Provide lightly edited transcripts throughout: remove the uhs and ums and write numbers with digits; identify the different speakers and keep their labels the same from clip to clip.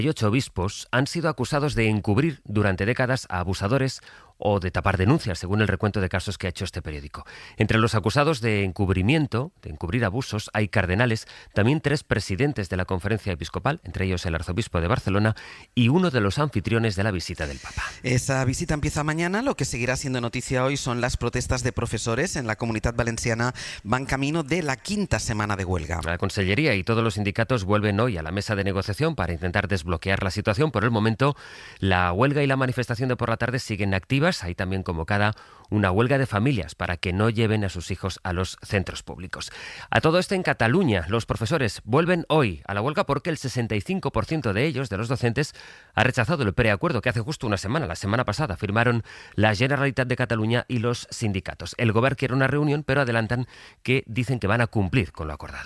Speaker 1: 8 obispos han sido acusados de encubrir durante décadas a abusadores o de tapar denuncias, según el recuento de casos que ha hecho este periódico. Entre los acusados de encubrimiento, de encubrir abusos, hay cardenales, también 3 presidentes de la Conferencia Episcopal, entre ellos el arzobispo de Barcelona, y uno de los anfitriones de la visita del Papa.
Speaker 2: Esa visita empieza mañana. Lo que seguirá siendo noticia hoy son las protestas de profesores en la Comunitat Valenciana. Van camino de la 5ª semana de huelga.
Speaker 1: La Consellería y todos los sindicatos vuelven hoy a la mesa de negociación para intentar desbloquear la situación. Por el momento, la huelga y la manifestación de por la tarde siguen activas. Hay también convocada una huelga de familias para que no lleven a sus hijos a los centros públicos. A todo esto, en Cataluña, los profesores vuelven hoy a la huelga porque el 65% de ellos, de los docentes, ha rechazado el preacuerdo que hace justo una semana, la semana pasada, firmaron la Generalitat de Cataluña y los sindicatos. El Gobierno quiere una reunión, pero adelantan que dicen que van a cumplir con lo acordado.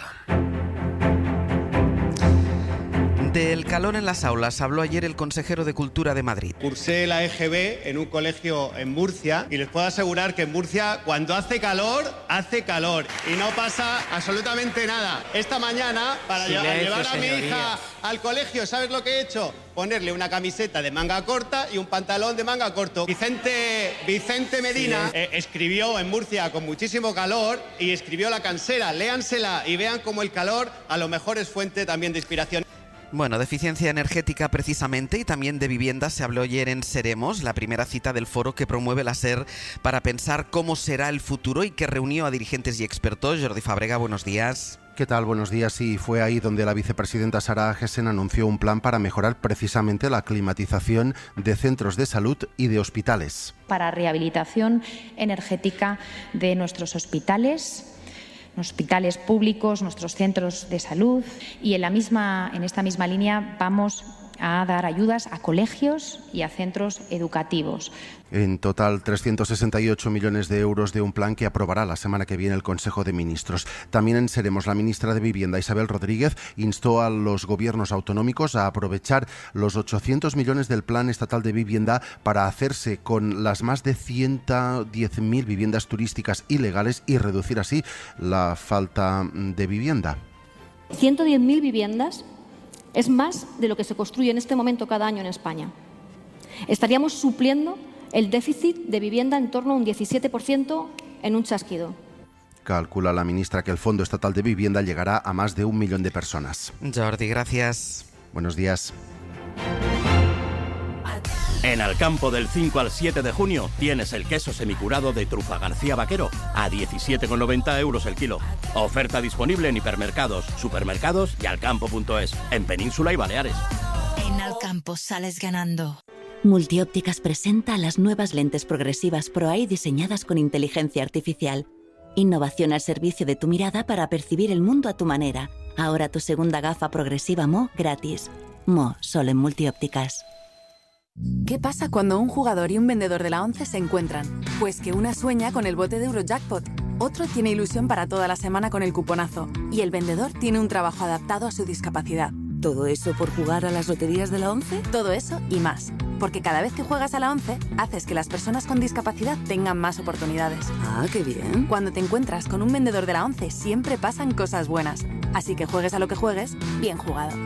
Speaker 2: Del calor en las aulas habló ayer el consejero de Cultura de Madrid.
Speaker 3: Cursé la EGB en un colegio en Murcia y les puedo asegurar que en Murcia cuando hace calor y no pasa absolutamente nada. Esta mañana, para llevar a mi hija al colegio, ¿sabes lo que he hecho? Ponerle una camiseta de manga corta y un pantalón de manga corto. Vicente Medina escribió en Murcia con muchísimo calor y escribió La Cansera. Léansela y vean cómo el calor a lo mejor es fuente también de inspiración.
Speaker 2: Bueno, de eficiencia energética precisamente y también de vivienda se habló ayer en Seremos, la primera cita del foro que promueve la SER para pensar cómo será el futuro y que reunió a dirigentes y expertos. Jordi Fàbrega, buenos días.
Speaker 4: ¿Qué tal? Buenos días. Sí, fue ahí donde la vicepresidenta Sara Agesen anunció un plan para mejorar precisamente la climatización de centros de salud y de hospitales.
Speaker 5: Para rehabilitación energética de nuestros hospitales públicos, nuestros centros de salud, y en esta misma línea vamos a dar ayudas a colegios y a centros educativos.
Speaker 4: En total, 368 millones de euros de un plan que aprobará la semana que viene el Consejo de Ministros. También en Seremos, la ministra de Vivienda, Isabel Rodríguez, instó a los gobiernos autonómicos a aprovechar los 800 millones del Plan Estatal de Vivienda para hacerse con las más de 110.000 viviendas turísticas ilegales y reducir así la falta de vivienda.
Speaker 6: 110.000 viviendas es más de lo que se construye en este momento cada año en España. Estaríamos supliendo el déficit de vivienda en torno a un 17% en un chasquido.
Speaker 4: Calcula la ministra que el Fondo Estatal de Vivienda llegará a más de 1 millón de personas.
Speaker 2: Jordi, gracias.
Speaker 4: Buenos días.
Speaker 7: En Alcampo, del 5 al 7 de junio, tienes el queso semicurado de Trufa García Vaquero a 17,90 euros el kilo. Oferta disponible en hipermercados, supermercados y alcampo.es, en Península y Baleares.
Speaker 8: En Alcampo sales ganando.
Speaker 9: Multiópticas presenta las nuevas lentes progresivas Pro-Eye diseñadas con inteligencia artificial. Innovación al servicio de tu mirada para percibir el mundo a tu manera. Ahora tu segunda gafa progresiva Mo gratis. Mo, solo en Multiópticas.
Speaker 10: ¿Qué pasa cuando un jugador y un vendedor de la ONCE se encuentran? Pues que una sueña con el bote de Eurojackpot, otro tiene ilusión para toda la semana con el cuponazo y el vendedor tiene un trabajo adaptado a su discapacidad.
Speaker 9: ¿Todo eso por jugar a las loterías de la ONCE?
Speaker 10: Todo eso y más. Porque cada vez que juegas a la ONCE, haces que las personas con discapacidad tengan más oportunidades.
Speaker 9: ¡Ah, qué bien!
Speaker 10: Cuando te encuentras con un vendedor de la ONCE, siempre pasan cosas buenas. Así que juegues a lo que juegues, bien jugado.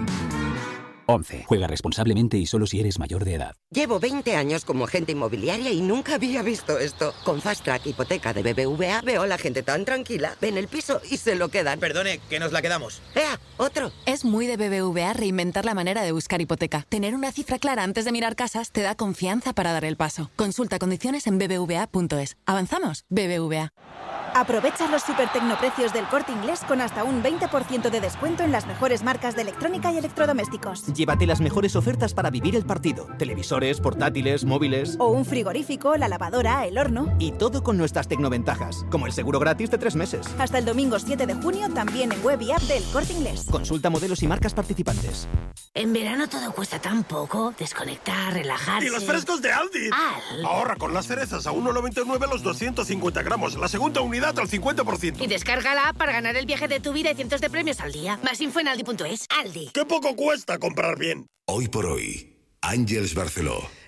Speaker 11: ONCE. Juega responsablemente y solo si eres mayor de edad.
Speaker 12: Llevo 20 años como agente inmobiliaria y nunca había visto esto. Con Fast Track Hipoteca de BBVA veo a la gente tan tranquila. Ven el piso y se lo quedan.
Speaker 13: Perdone, que nos la quedamos.
Speaker 12: ¡Ea! ¡Otro!
Speaker 10: Es muy de BBVA reinventar la manera de buscar hipoteca. Tener una cifra clara antes de mirar casas te da confianza para dar el paso. Consulta condiciones en bbva.es. ¿Avanzamos? BBVA.
Speaker 14: Aprovecha los supertecnoprecios del Corte Inglés con hasta un 20% de descuento en las mejores marcas de electrónica y electrodomésticos.
Speaker 13: Llévate las mejores ofertas para vivir el partido. Televisores, portátiles, móviles...
Speaker 14: O un frigorífico, la lavadora, el horno...
Speaker 13: Y todo con nuestras tecnoventajas, como el seguro gratis de 3 meses.
Speaker 14: Hasta el domingo 7 de junio también en web y app del Corte Inglés.
Speaker 13: Consulta modelos y marcas participantes.
Speaker 8: En verano todo cuesta tan poco. Desconectar, relajarse...
Speaker 15: ¡Y los frescos de Aldi! Ahorra con las cerezas a 1,99 los 250 gramos. La segunda unidad al 50%.
Speaker 8: Y descarga la app para ganar el viaje de tu vida y cientos de premios al día. Más info en aldi.es. Aldi.
Speaker 15: ¡Qué poco cuesta comprar bien!
Speaker 16: Hoy por hoy, Àngels Barceló.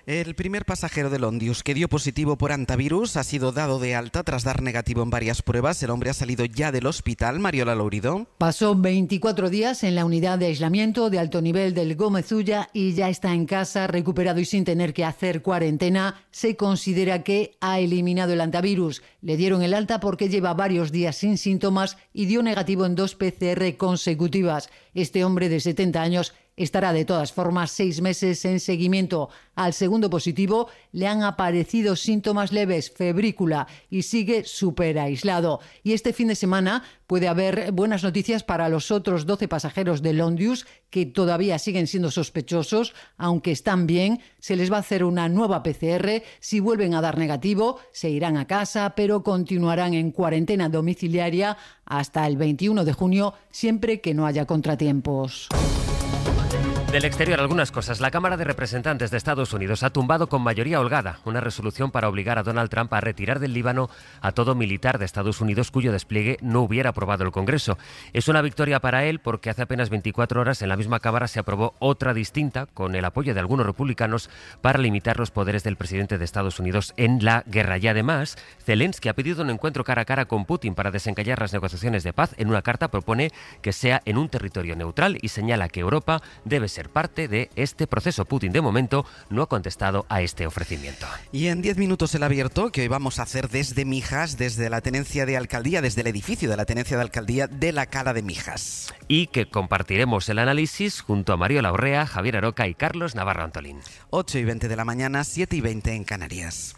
Speaker 2: El primer pasajero del Ondius que dio positivo por hantavirus ha sido dado de alta tras dar negativo en varias pruebas. El hombre ha salido ya del hospital. Mariola Lourido.
Speaker 16: Pasó 24 días en la unidad de aislamiento de alto nivel del Gómez Ulla y ya está en casa, recuperado y sin tener que hacer cuarentena. Se considera que ha eliminado el hantavirus. Le dieron el alta porque lleva varios días sin síntomas y dio negativo en 2 PCR consecutivas. Este hombre de 70 años estará de todas formas 6 meses en seguimiento. Al segundo positivo le han aparecido síntomas leves, febrícula, y sigue súper aislado. Y este fin de semana puede haber buenas noticias para los otros 12 pasajeros del Ondius que todavía siguen siendo sospechosos, aunque están bien. Se les va a hacer una nueva PCR. Si vuelven a dar negativo, se irán a casa, pero continuarán en cuarentena domiciliaria hasta el 21 de junio, siempre que no haya contratiempos.
Speaker 1: Del exterior, algunas cosas. La Cámara de Representantes de Estados Unidos ha tumbado con mayoría holgada una resolución para obligar a Donald Trump a retirar del Líbano a todo militar de Estados Unidos cuyo despliegue no hubiera aprobado el Congreso. Es una victoria para él porque hace apenas 24 horas en la misma Cámara se aprobó otra distinta con el apoyo de algunos republicanos para limitar los poderes del presidente de Estados Unidos en la guerra. Y además, Zelensky ha pedido un encuentro cara a cara con Putin para desencallar las negociaciones de paz. En una carta propone que sea en un territorio neutral y señala que Europa debe ser parte de este proceso. Putin, de momento, no ha contestado a este ofrecimiento.
Speaker 2: Y en 10 minutos el abierto, que hoy vamos a hacer desde Mijas, desde la tenencia de alcaldía, desde el edificio de la tenencia de alcaldía de la Cala de Mijas.
Speaker 1: Y que compartiremos el análisis junto a Mariola Urrea, Javier Aroca y Carlos Navarro Antolín.
Speaker 2: 8:20 de la mañana, 7:20 en Canarias.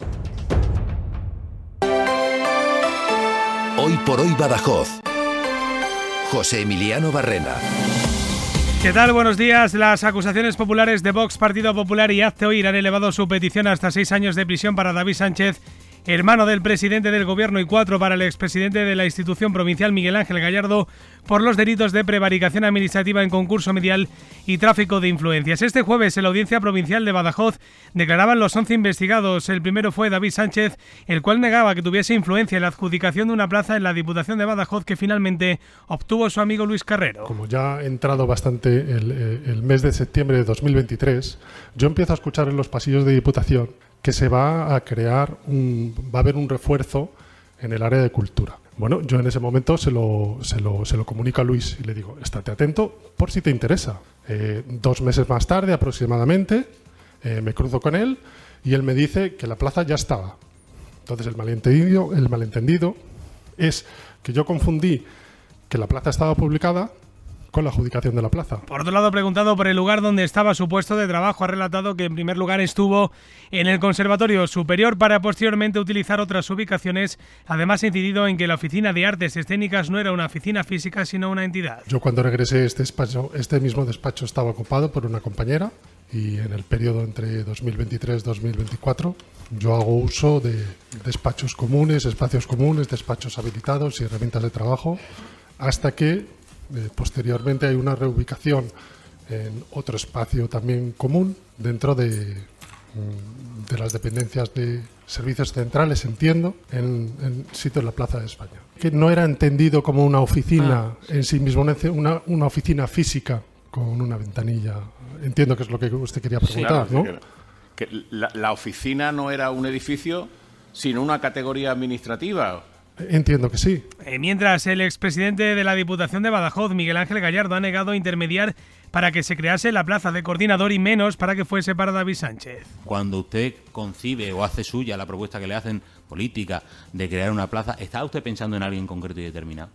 Speaker 17: Hoy por hoy Badajoz. José Emiliano Barrena.
Speaker 18: ¿Qué tal? Buenos días. Las acusaciones populares de Vox, Partido Popular y Hazte Oír han elevado su petición hasta 6 años de prisión para David Sánchez, hermano del presidente del Gobierno, y 4 para el expresidente de la institución provincial, Miguel Ángel Gallardo, por los delitos de prevaricación administrativa en concurso medial y tráfico de influencias. Este jueves, en la Audiencia Provincial de Badajoz, declaraban los 11 investigados. El primero fue David Sánchez, el cual negaba que tuviese influencia en la adjudicación de una plaza en la Diputación de Badajoz que finalmente obtuvo su amigo Luis Carrero.
Speaker 19: Como ya ha entrado bastante el mes de septiembre de 2023, yo empiezo a escuchar en los pasillos de Diputación que se va a crear va a haber un refuerzo en el área de cultura. Bueno, yo en ese momento se lo comunico a Luis y le digo, estate atento por si te interesa. 2 meses más tarde aproximadamente me cruzo con él y él me dice que la plaza ya estaba. Entonces el malentendido es que yo confundí que la plaza estaba publicada con la adjudicación de la plaza.
Speaker 18: Por otro lado, preguntado por el lugar donde estaba su puesto de trabajo, ha relatado que en primer lugar estuvo en el Conservatorio Superior para posteriormente utilizar otras ubicaciones. Además, ha incidido en que la Oficina de Artes Escénicas no era una oficina física, sino una entidad.
Speaker 19: Yo cuando regresé este mismo despacho estaba ocupado por una compañera y en el periodo entre 2023-2024 yo hago uso de despachos comunes, espacios comunes, despachos habilitados y herramientas de trabajo hasta que posteriormente hay una reubicación en otro espacio también común dentro de las dependencias de servicios centrales, entiendo, en sitio en la Plaza de España. Que no era entendido como una oficina en sí mismo, una oficina física con una ventanilla. Entiendo que es lo que usted quería preguntar,
Speaker 20: sí,
Speaker 19: ¿no?
Speaker 20: Que la oficina no era un edificio, sino una categoría administrativa.
Speaker 19: Entiendo que sí.
Speaker 18: Mientras, el expresidente de la Diputación de Badajoz, Miguel Ángel Gallardo, ha negado intermediar para que se crease la plaza de coordinador y menos para que fuese para David Sánchez.
Speaker 21: Cuando usted concibe o hace suya la propuesta que le hacen política de crear una plaza, ¿está usted pensando en alguien concreto y determinado?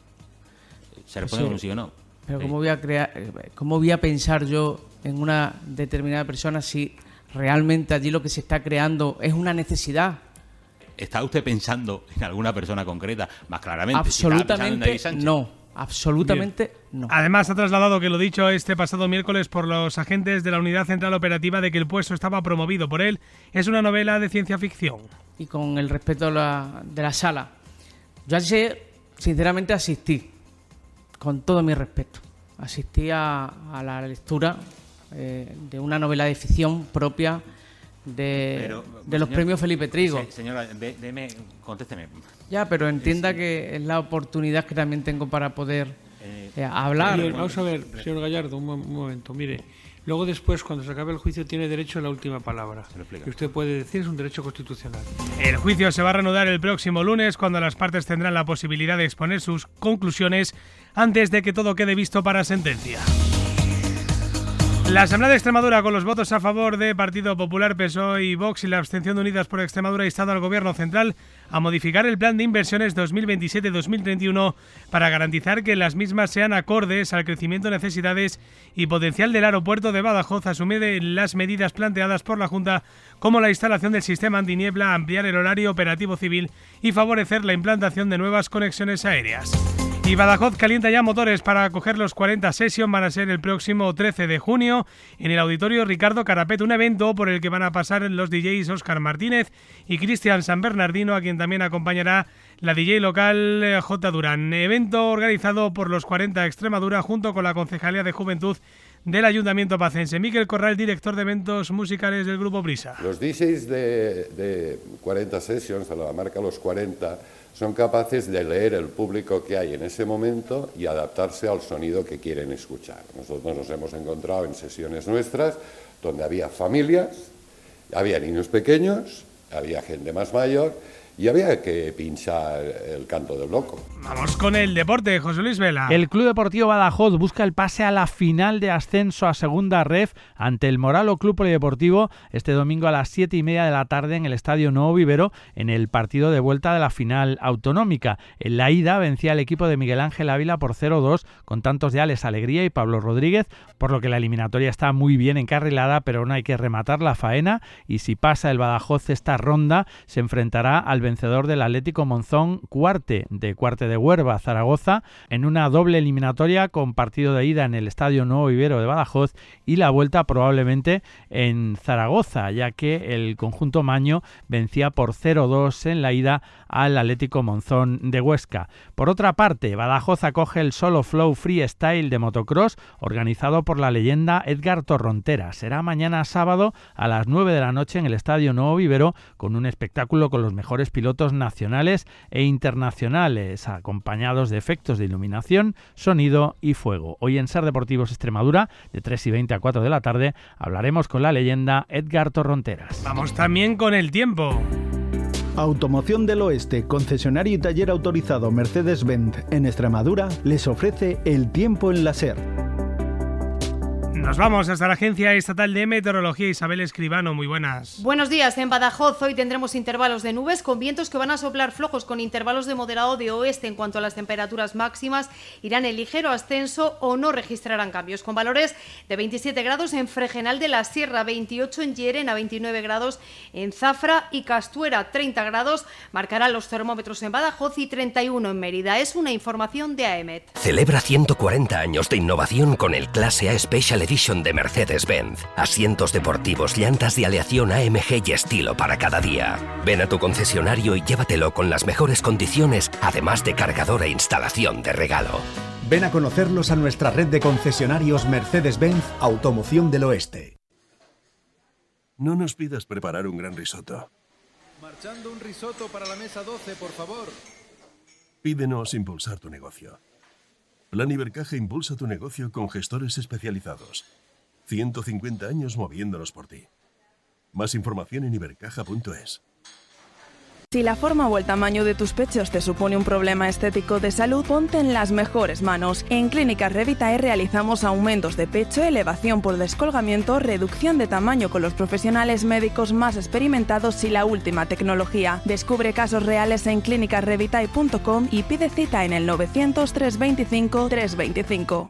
Speaker 21: ¿Se responde con un sí o no?
Speaker 22: Pero ¿cómo voy a pensar yo en una determinada persona si realmente allí lo que se está creando es una necesidad?
Speaker 21: ¿Está usted pensando en alguna persona concreta? Más claramente.
Speaker 22: Absolutamente no. Absolutamente no.
Speaker 18: Además, ha trasladado que lo dicho este pasado miércoles por los agentes de la Unidad Central Operativa de que el puesto estaba promovido por él es una novela de ciencia ficción.
Speaker 22: Y con el respeto de la sala. Yo ayer, sinceramente, asistí. Con todo mi respeto. Asistí a la lectura de una novela de ficción propia de los premios Felipe Trigo.
Speaker 21: Señora, contésteme.
Speaker 22: Ya, pero entienda que es la oportunidad que también tengo para poder hablar.
Speaker 23: Bien, vamos a ver, señor Gallardo, un momento. Mire,
Speaker 3: Luego después, cuando se acabe el juicio, tiene derecho a la última palabra. Que usted puede decir, es un derecho constitucional.
Speaker 18: El juicio se va a reanudar el próximo lunes, cuando las partes tendrán la posibilidad de exponer sus conclusiones antes de que todo quede visto para sentencia. La Asamblea de Extremadura, con los votos a favor de Partido Popular, PSOE y Vox y la abstención de Unidas por Extremadura, ha instado al Gobierno central a modificar el plan de inversiones 2027-2031 para garantizar que las mismas sean acordes al crecimiento, necesidades y potencial del aeropuerto de Badajoz, asumir las medidas planteadas por la Junta, como la instalación del sistema antiniebla, ampliar el horario operativo civil y favorecer la implantación de nuevas conexiones aéreas. Y Badajoz calienta ya motores para acoger los 40 Session. Van a ser el próximo 13 de junio en el Auditorio Ricardo Carapet, un evento por el que van a pasar los DJs Óscar Martínez y Cristian San Bernardino, a quien también acompañará la DJ local J. Durán. Evento organizado por los 40 Extremadura junto con la Concejalía de Juventud del Ayuntamiento Pacense. Miquel Corral, director de eventos musicales del Grupo Brisa.
Speaker 5: Los DJs de 40 Sessions, a la marca Los 40, son capaces de leer el público que hay en ese momento y adaptarse al sonido que quieren escuchar. Nosotros nos hemos encontrado en sesiones nuestras donde había familias, había niños pequeños, había gente más mayor y había que pinchar el canto del loco.
Speaker 18: Vamos con el deporte, José Luis Vela.
Speaker 23: El Club Deportivo Badajoz busca el pase a la final de ascenso a Segunda Ref ante el Moralo Club Polideportivo este domingo a las 7:30 de la tarde en el Estadio Nuevo Vivero, en el partido de vuelta de la final autonómica. En la ida vencía al equipo de Miguel Ángel Ávila por 0-2 con tantos de Alex Alegría y Pablo Rodríguez, por lo que la eliminatoria está muy bien encarrilada, pero aún hay que rematar la faena y si pasa el Badajoz esta ronda se enfrentará al vencedor del Atlético Monzón Cuarte de Huerva, Zaragoza, en una doble eliminatoria con partido de ida en el Estadio Nuevo Vivero de Badajoz y la vuelta probablemente en Zaragoza, ya que el conjunto maño vencía por 0-2 en la ida al Atlético Monzón de Huesca. Por otra parte, Badajoz acoge el Solo Flow Freestyle de motocross organizado por la leyenda Edgar Torrontera. Será mañana sábado a las 9 de la noche en el Estadio Nuevo Vivero con un espectáculo con los mejores pilotos nacionales e internacionales, acompañados de efectos de iluminación, sonido y fuego. Hoy en Ser Deportivos Extremadura, de 3:20 a 4 de la tarde, hablaremos con la leyenda Edgar Torronteras.
Speaker 18: Vamos también con el tiempo.
Speaker 24: Automoción del Oeste, concesionario y taller autorizado Mercedes-Benz en Extremadura, les ofrece el tiempo en la SER.
Speaker 18: Nos vamos hasta la Agencia Estatal de Meteorología. Isabel Escribano, muy buenas.
Speaker 25: Buenos días. En Badajoz hoy tendremos intervalos de nubes con vientos que van a soplar flojos con intervalos de moderado de oeste. En cuanto a las temperaturas máximas, irán en ligero ascenso o no registrarán cambios, con valores de 27 grados en Fregenal de la Sierra, 28 en Llerena, 29 grados en Zafra y Castuera, 30 grados marcarán los termómetros en Badajoz y 31 en Mérida. Es una información de AEMET.
Speaker 26: Celebra 140 años de innovación con el Clase A Special Edition de Mercedes-Benz. Asientos deportivos, llantas de aleación AMG y estilo para cada día. Ven a tu concesionario y llévatelo con las mejores condiciones, además de cargador e instalación de regalo.
Speaker 27: Ven a conocerlos a nuestra red de concesionarios Mercedes-Benz Automoción del Oeste.
Speaker 15: No nos pidas preparar un gran risotto.
Speaker 28: Marchando un risotto para la mesa 12, por favor.
Speaker 15: Pídenos impulsar tu negocio. Plan Ibercaja impulsa tu negocio con gestores especializados. 150 años moviéndonos por ti. Más información en ibercaja.es.
Speaker 10: Si la forma o el tamaño de tus pechos te supone un problema estético de salud, ponte en las mejores manos. En Clínicas Revitae realizamos aumentos de pecho, elevación por descolgamiento, reducción de tamaño con los profesionales médicos más experimentados y la última tecnología. Descubre casos reales en clinicasrevitae.com y pide cita en el 900 325 325.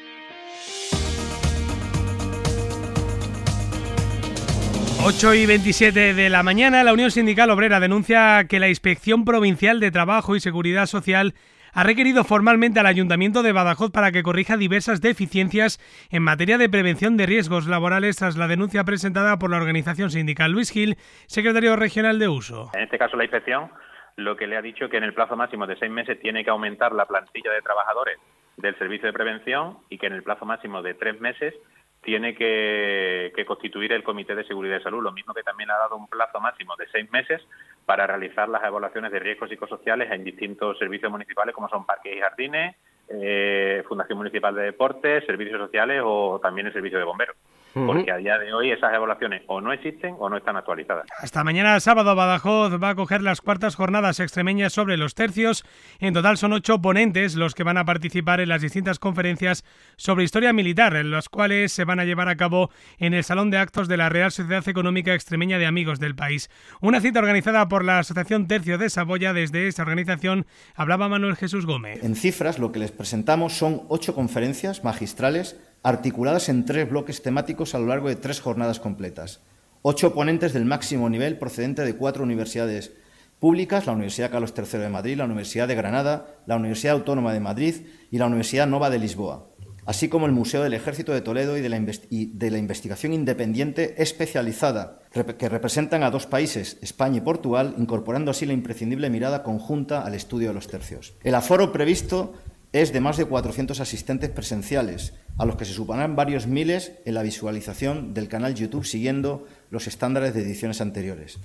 Speaker 18: Ocho y 27 de la mañana, la Unión Sindical Obrera denuncia que la Inspección Provincial de Trabajo y Seguridad Social ha requerido formalmente al Ayuntamiento de Badajoz para que corrija diversas deficiencias en materia de prevención de riesgos laborales tras la denuncia presentada por la organización sindical. Luis Gil, secretario regional de Uso.
Speaker 29: En este caso, la Inspección lo que le ha dicho que en el plazo máximo de 6 meses tiene que aumentar la plantilla de trabajadores del servicio de prevención y que en el plazo máximo de 3 meses tiene que constituir el Comité de Seguridad y Salud, lo mismo que también ha dado un plazo máximo de 6 meses para realizar las evaluaciones de riesgos psicosociales en distintos servicios municipales como son parques y jardines, Fundación Municipal de Deportes, servicios sociales o también el servicio de bomberos. porque a día de hoy esas evaluaciones o no existen o no están actualizadas.
Speaker 18: Hasta mañana sábado Badajoz va a coger las cuartas jornadas extremeñas sobre los tercios. En total son 8 ponentes los que van a participar en las distintas conferencias sobre historia militar, en las cuales se van a llevar a cabo en el Salón de Actos de la Real Sociedad Económica Extremeña de Amigos del País. Una cita organizada por la Asociación Tercio de Saboya. Desde esta organización hablaba Manuel Jesús Gómez.
Speaker 4: En cifras, lo que les presentamos son 8 conferencias magistrales articuladas en 3 bloques temáticos a lo largo de 3 jornadas completas. 8 ponentes del máximo nivel procedente de 4 universidades públicas, la Universidad Carlos III de Madrid, la Universidad de Granada, la Universidad Autónoma de Madrid y la Universidad Nova de Lisboa, así como el Museo del Ejército de Toledo y de la investigación independiente especializada, que representan a 2 países, España y Portugal, incorporando así la imprescindible mirada conjunta al estudio de los tercios. El aforo previsto es de más de 400 asistentes presenciales, a los que se sumarán varios miles en la visualización del canal YouTube siguiendo los estándares de ediciones anteriores.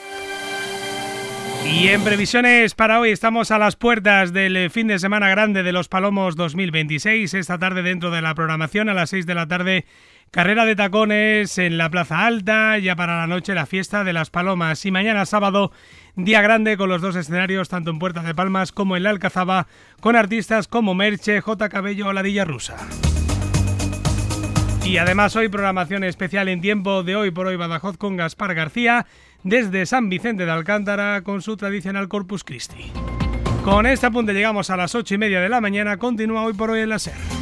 Speaker 18: Y en previsiones para hoy, estamos a las puertas del fin de semana grande de los Palomos 2026. Esta tarde, dentro de la programación, a las 6 de la tarde, carrera de tacones en la Plaza Alta, ya para la noche la fiesta de las Palomas. Y mañana sábado, día grande con los 2 escenarios, tanto en Puerta de Palmas como en la Alcazaba, con artistas como Merche, J. Cabello o Ladilla Rusa. Y además hoy programación especial en Tiempo de Hoy por Hoy Badajoz con Gaspar García desde San Vicente de Alcántara con su tradicional Corpus Christi. Con este apunte llegamos a las 8:30 de la mañana. Continúa Hoy por Hoy en la SER.